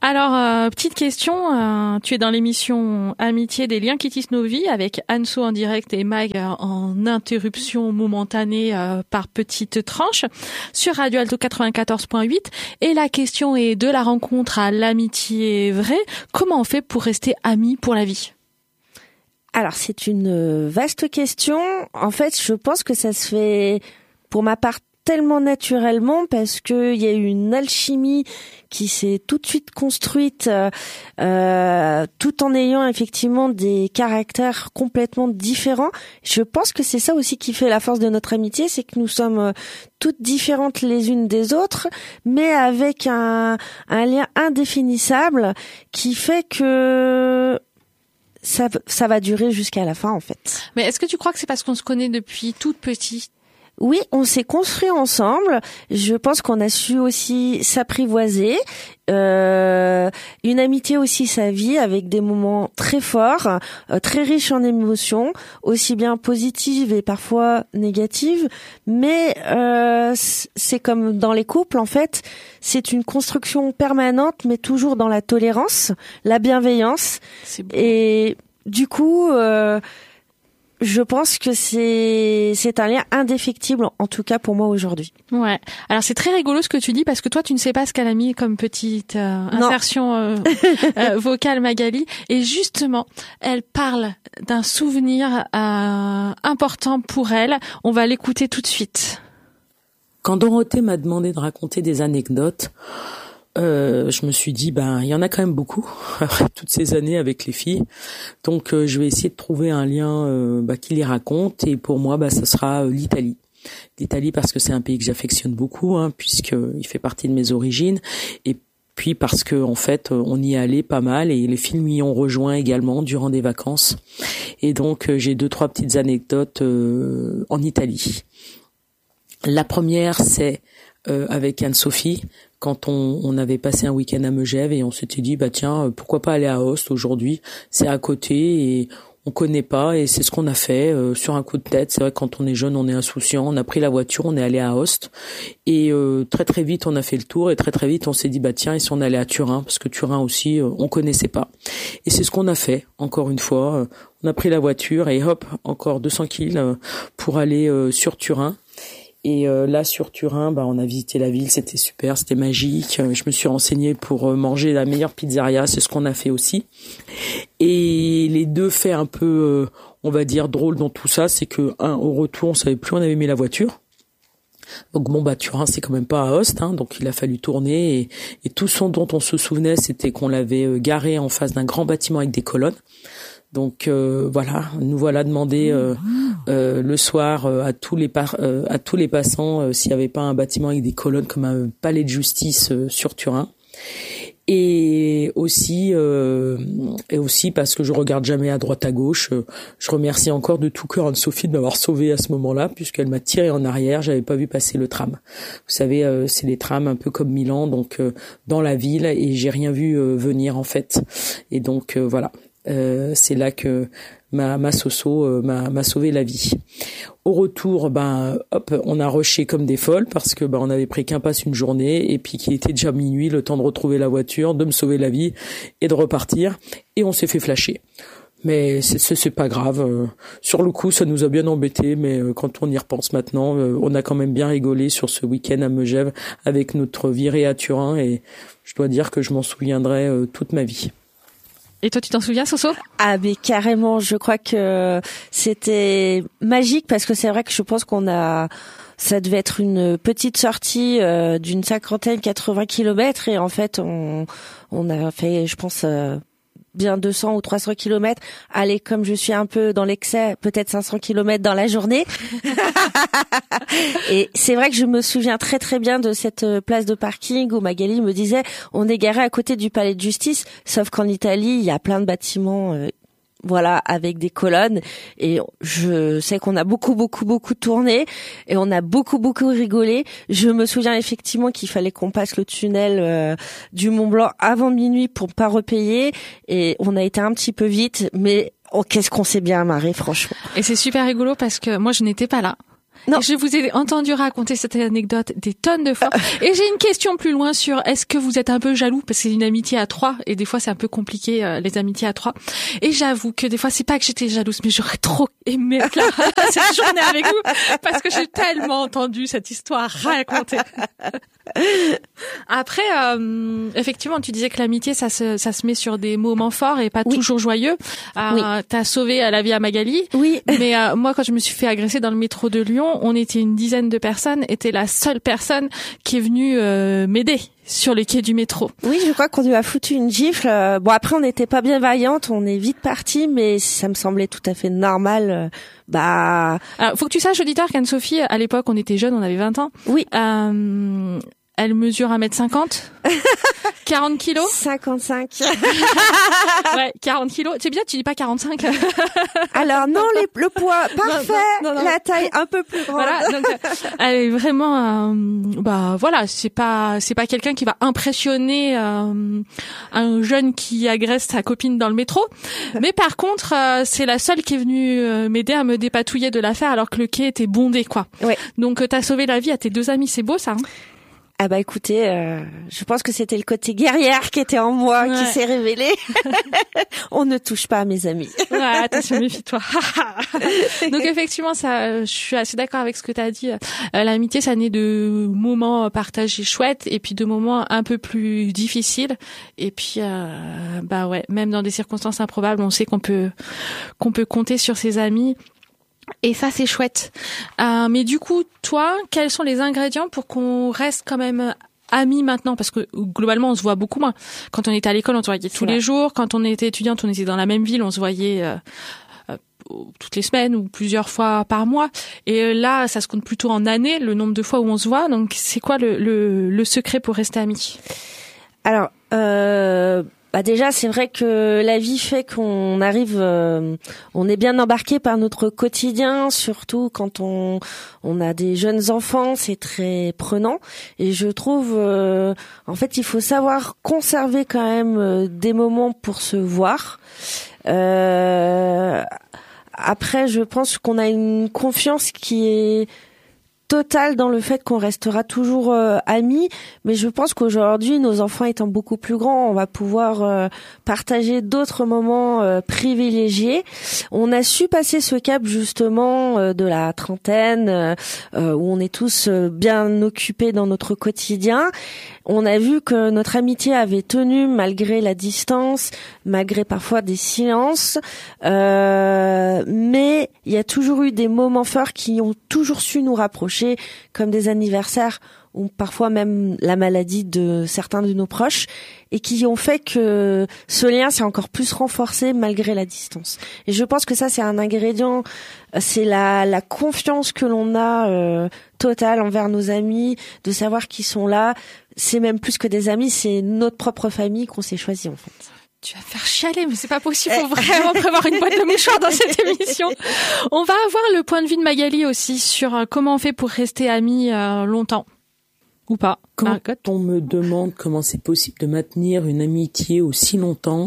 Alors, petite question, tu es dans l'émission Amitié des liens qui tissent nos vies avec Anso en direct et Mag en interruption momentanée par petites tranches sur Radio Alto 94.8. Et la question est de la rencontre à l'amitié vraie. Comment on fait pour rester amis pour la vie ? Alors, c'est une vaste question. En fait, je pense que ça se fait, pour ma part, tellement naturellement parce que il y a eu une alchimie qui s'est tout de suite construite tout en ayant effectivement des caractères complètement différents. Je pense que c'est ça aussi qui fait la force de notre amitié, c'est que nous sommes toutes différentes les unes des autres, mais avec un lien indéfinissable qui fait que ça va durer jusqu'à la fin en fait. Mais est-ce que tu crois que c'est parce qu'on se connaît depuis toute petite ? Oui, on s'est construit ensemble. Je pense qu'on a su aussi s'apprivoiser. Une amitié aussi sa vie avec des moments très forts, très riches en émotions, aussi bien positives et parfois négatives. Mais c'est comme dans les couples en fait, c'est une construction permanente, mais toujours dans la tolérance, la bienveillance. C'est beau. Et du coup. Je pense que c'est un lien indéfectible, en tout cas pour moi aujourd'hui. Ouais. Alors c'est très rigolo ce que tu dis parce que toi tu ne sais pas ce qu'elle a mis comme petite insertion vocale Magali et justement elle parle d'un souvenir important pour elle. On va l'écouter tout de suite. Quand Dorothée m'a demandé de raconter des anecdotes, je me suis dit, il y en a quand même beaucoup après toutes ces années avec les filles. Donc, je vais essayer de trouver un lien qui les raconte. Et pour moi, ça sera l'Italie. L'Italie parce que c'est un pays que j'affectionne beaucoup, puisqu'il fait partie de mes origines. Et puis parce que en fait, on y est allé pas mal et les filles m'y ont rejoint également durant des vacances. Et donc, j'ai 2-3 petites anecdotes en Italie. La première, c'est avec Anne-Sophie. Quand on avait passé un week-end à Megève et on s'était dit tiens, pourquoi pas aller à Ust aujourd'hui, c'est à côté et on connaît pas et c'est ce qu'on a fait sur un coup de tête. C'est vrai que quand on est jeune, on est insouciant, on a pris la voiture, on est allé à Ust et très très vite on a fait le tour et très très vite on s'est dit tiens, et si on allait à Turin parce que Turin aussi on connaissait pas. Et c'est ce qu'on a fait encore une fois, on a pris la voiture et hop, encore 200 kills pour aller sur Turin. Et là sur Turin, on a visité la ville, c'était super, c'était magique. Je me suis renseignée pour manger la meilleure pizzeria, c'est ce qu'on a fait aussi. Et les deux faits un peu, on va dire drôles dans tout ça, c'est que au retour, on savait plus où on avait mis la voiture. Donc Turin c'est quand même pas à Ust, donc il a fallu tourner et tout ce dont on se souvenait, c'était qu'on l'avait garé en face d'un grand bâtiment avec des colonnes. Donc nous voilà demandé le soir à tous les passants s'il n'y avait pas un bâtiment avec des colonnes comme un palais de justice sur Turin. Et aussi parce que je regarde jamais à droite à gauche, je remercie encore de tout cœur Anne-Sophie de m'avoir sauvée à ce moment-là puisqu'elle m'a tiré en arrière, j'avais pas vu passer le tram. Vous savez, c'est des trams un peu comme Milan, donc dans la ville et j'ai rien vu venir en fait. Et donc voilà. C'est là que ma Soso m'a sauvé la vie. Au retour, on a rushé comme des folles parce que on avait pris qu'un pass une journée et puis qu'il était déjà minuit, le temps de retrouver la voiture, de me sauver la vie et de repartir. Et on s'est fait flasher. Mais c'est pas grave. Sur le coup, ça nous a bien embêtés, mais quand on y repense maintenant, on a quand même bien rigolé sur ce week-end à Megève avec notre virée à Turin et je dois dire que je m'en souviendrai toute ma vie. Et toi, tu t'en souviens, Soso ? Ah, mais carrément, je crois que c'était magique parce que c'est vrai que je pense ça devait être une petite sortie d'une 80 kilomètres et en fait, on a fait, je pense, bien 200 ou 300 kilomètres. Allez, comme je suis un peu dans l'excès, peut-être 500 kilomètres dans la journée. Et c'est vrai que je me souviens très très bien de cette place de parking où Magali me disait on est garé à côté du palais de justice, sauf qu'en Italie, il y a plein de bâtiments avec des colonnes et je sais qu'on a beaucoup tourné et on a beaucoup rigolé. Je me souviens effectivement qu'il fallait qu'on passe le tunnel du Mont Blanc avant minuit pour pas repayer et on a été un petit peu vite mais qu'est-ce qu'on s'est bien marré franchement. Et c'est super rigolo parce que moi je n'étais pas là. Non. Et je vous ai entendu raconter cette anecdote des tonnes de fois. Et j'ai une question plus loin sur est-ce que vous êtes un peu jaloux parce que c'est une amitié à 3 et des fois c'est un peu compliqué les amitiés à 3. Et j'avoue que des fois c'est pas que j'étais jalouse mais j'aurais trop aimé être là cette journée avec vous parce que j'ai tellement entendu cette histoire racontée. Après, effectivement, tu disais que l'amitié, ça se met sur des moments forts et pas toujours joyeux. Oui. T'as sauvé la vie à Magali. Oui. Mais moi, quand je me suis fait agresser dans le métro de Lyon, on était une dizaine de personnes. Et t'es la seule personne qui est venue m'aider sur les quais du métro. Oui, je crois qu'on lui a foutu une gifle. Bon, après, on n'était pas bien vaillante, on est vite parti, mais ça me semblait tout à fait normal. Alors, faut que tu saches, auditeur, qu'Anne-Sophie, à l'époque, on était jeunes, on avait 20 ans. Oui. Elle mesure 1m50, 40 kilos. 55. Ouais, 40 kilos. C'est bien, tu dis pas 45. Alors non, le poids parfait, non. La taille un peu plus grande. Voilà, donc elle est vraiment, voilà, c'est pas quelqu'un qui va impressionner un jeune qui agresse sa copine dans le métro. Mais par contre, c'est la seule qui est venue m'aider à me dépatouiller de l'affaire alors que le quai était bondé, quoi. Ouais. Donc t'as sauvé la vie à tes 2 amis, c'est beau ça. Hein. Ah bah écoutez, je pense que c'était le côté guerrière qui était en moi qui s'est révélé. On ne touche pas à mes amis. Ouais, attention, méfie-toi. Donc effectivement, je suis assez d'accord avec ce que tu as dit. L'amitié, ça naît de moments partagés chouettes et puis de moments un peu plus difficiles. Et puis, même dans des circonstances improbables, on sait qu'on peut compter sur ses amis. Et ça, c'est chouette. Mais du coup, toi, quels sont les ingrédients pour qu'on reste quand même amis maintenant? Parce que globalement, on se voit beaucoup moins. Quand on était à l'école, on se voyait tous les jours. Quand on était étudiante, on était dans la même ville, on se voyait toutes les semaines ou plusieurs fois par mois. Et là, ça se compte plutôt en années, le nombre de fois où on se voit. Donc, c'est quoi le secret pour rester amis? Alors, déjà, c'est vrai que la vie fait qu'on arrive, on est bien embarqué par notre quotidien, surtout quand on a des jeunes enfants, c'est très prenant. Et je trouve, en fait, il faut savoir conserver quand même des moments pour se voir. Après, je pense qu'on a une confiance qui est totale dans le fait qu'on restera toujours amis, mais je pense qu'aujourd'hui, nos enfants étant beaucoup plus grands, on va pouvoir partager d'autres moments privilégiés. On a su passer ce cap justement de la trentaine, où on est tous bien occupés dans notre quotidien. On a vu que notre amitié avait tenu malgré la distance, malgré parfois des silences, mais il y a toujours eu des moments forts qui ont toujours su nous rapprocher, comme des anniversaires ou parfois même la maladie de certains de nos proches, et qui ont fait que ce lien s'est encore plus renforcé malgré la distance. Et je pense que ça, c'est un ingrédient, c'est la confiance que l'on a totale envers nos amis, de savoir qu'ils sont là. C'est même plus que des amis, c'est notre propre famille qu'on s'est choisi en fait. Tu vas faire chialer, mais c'est pas possible. Faut vraiment prévoir une boîte de mouchoirs dans cette émission. On va avoir le point de vue de Magali aussi sur comment on fait pour rester amis longtemps. Ou pas. Quand on me demande comment c'est possible de maintenir une amitié aussi longtemps,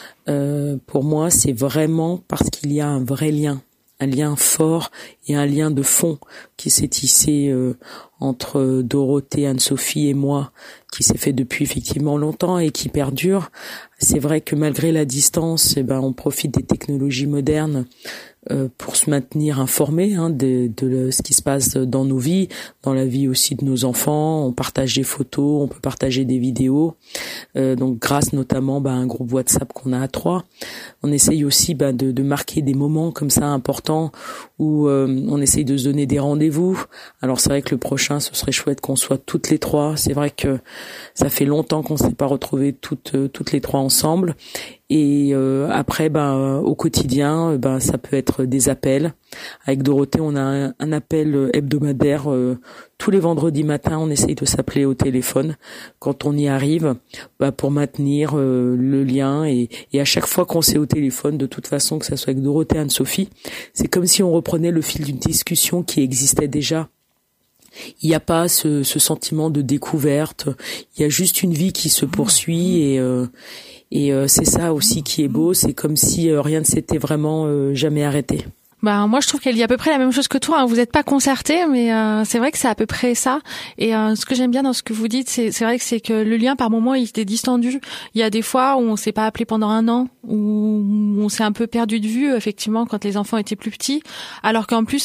pour moi, c'est vraiment parce qu'il y a un vrai lien. Un lien fort et un lien de fond qui s'est tissé entre Dorothée, Anne-Sophie et moi, qui s'est fait depuis effectivement longtemps et qui perdure. C'est vrai que malgré la distance, on profite des technologies modernes pour se maintenir informé de ce qui se passe dans nos vies, dans la vie aussi de nos enfants. On partage des photos, on peut partager des vidéos. Donc grâce notamment à un groupe WhatsApp qu'on a à 3. On essaye aussi de marquer des moments comme ça importants où on essaye de se donner des rendez-vous. Alors c'est vrai que le prochain, ce serait chouette qu'on soit toutes les 3. C'est vrai que ça fait longtemps qu'on ne s'est pas retrouvées toutes les 3 ensemble. Et après, au quotidien, ça peut être des appels. Avec Dorothée, on a un appel hebdomadaire tous les vendredis matins. On essaye de s'appeler au téléphone quand on y arrive, pour maintenir le lien. Et à chaque fois qu'on s'est au téléphone, de toute façon, que ça soit avec Dorothée, Anne-Sophie, c'est comme si on reprenait le fil d'une discussion qui existait déjà. Il n'y a pas ce sentiment de découverte. Il y a juste une vie qui se poursuit et c'est ça aussi qui est beau. C'est comme si rien ne s'était vraiment jamais arrêté. Moi, je trouve qu'elle dit à peu près la même chose que toi. Vous n'êtes pas concertés, mais c'est vrai que c'est à peu près ça. Et ce que j'aime bien dans ce que vous dites, c'est vrai que c'est que le lien, par moment, il était distendu. Il y a des fois où on s'est pas appelé pendant 1 an, où on s'est un peu perdu de vue, effectivement, quand les enfants étaient plus petits. Alors qu'en plus,